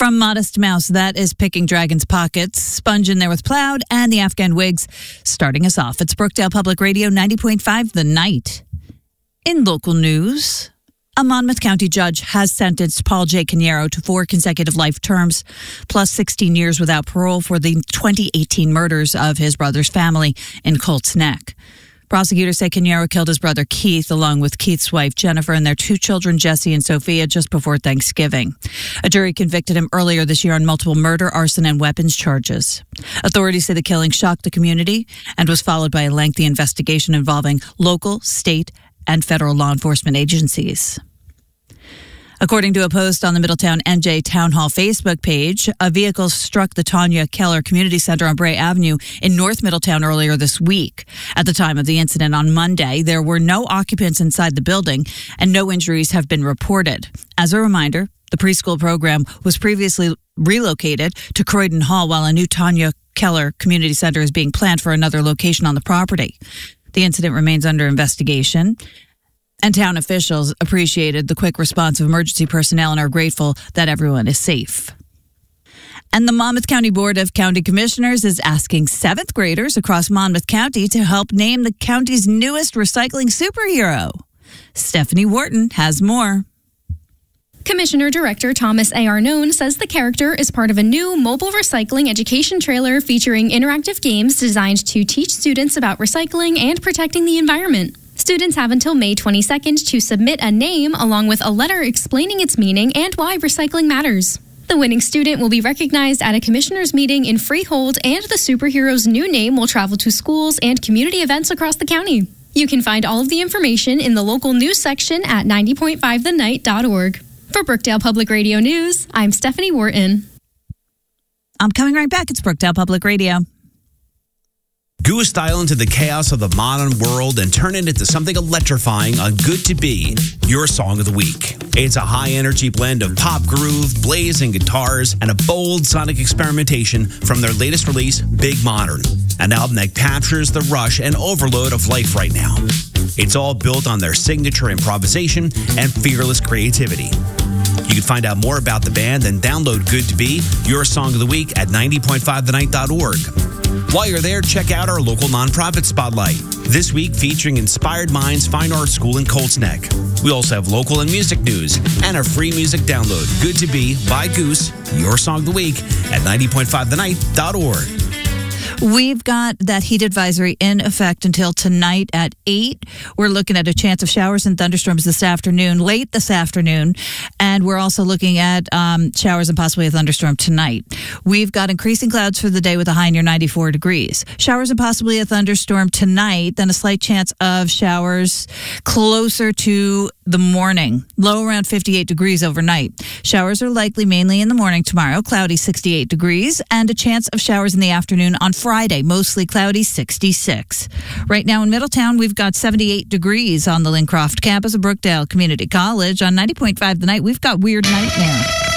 From Modest Mouse, that is Picking Dragon's Pockets, Sponge in there with Plowed, and the Afghan Wigs. Starting us off, it's Brookdale Public Radio 90.5 The Night. In local news, a Monmouth County judge has sentenced Paul J. Caniero to 4 consecutive life terms, plus 16 years without parole for the 2018 murders of his brother's family in Colts Neck. Prosecutors say Caniero killed his brother Keith along with Keith's wife Jennifer and their 2 children Jesse and Sophia just before Thanksgiving. A jury convicted him earlier this year on multiple murder, arson, and weapons charges. Authorities say the killing shocked the community and was followed by a lengthy investigation involving local, state, and federal law enforcement agencies. According to a post on the Middletown NJ Town Hall Facebook page, a vehicle struck the Tanya Keller Community Center on Bray Avenue in North Middletown earlier this week. At the time of the incident on Monday, there were no occupants inside the building and no injuries have been reported. As a reminder, the preschool program was previously relocated to Croydon Hall while a new Tanya Keller Community Center is being planned for another location on the property. The incident remains under investigation. And town officials appreciated the quick response of emergency personnel and are grateful that everyone is safe. And the Monmouth County Board of County Commissioners is asking 7th graders across Monmouth County to help name the county's newest recycling superhero. Stephanie Wharton has more. Commissioner Director Thomas A. Arnone says the character is part of a new mobile recycling education trailer featuring interactive games designed to teach students about recycling and protecting the environment. Students have until May 22nd to submit a name along with a letter explaining its meaning and why recycling matters. The winning student will be recognized at a commissioners meeting in Freehold, and the superhero's new name will travel to schools and community events across the county. You can find all of the information in the local news section at 90.5thenight.org. For Brookdale Public Radio News, I'm Stephanie Wharton. I'm coming right back. It's Brookdale Public Radio. Goo style into the chaos of the modern world and turn it into something electrifying on Good to Be, your song of the week. It's a high-energy blend of pop groove, blazing guitars, and a bold sonic experimentation from their latest release, Big Modern, an album that captures the rush and overload of life right now. It's all built on their signature improvisation and fearless creativity. You can find out more about the band and download Good to Be, your song of the week at 90.5thenight.org. While you're there, check out our local nonprofit spotlight. This week featuring Inspired Minds Fine Arts School in Colts Neck. We also have local and music news and a free music download. Good to Be by Goose, your song of the week at 90.5thenight.org. We've got that heat advisory in effect until tonight at 8. We're looking at a chance of showers and thunderstorms this afternoon, late this afternoon. And we're also looking at showers and possibly a thunderstorm tonight. We've got increasing clouds for the day with a high near 94 degrees. Showers and possibly a thunderstorm tonight, then a slight chance of showers closer to the morning. Low around 58 degrees overnight. Showers are likely mainly in the morning tomorrow, cloudy 68 degrees, and a chance of showers in the afternoon on Friday, mostly cloudy 66. Right now in Middletown, we've got 78 degrees on the Lincroft campus of Brookdale Community College. On 90.5 The Night, we've got Weird Nightmare.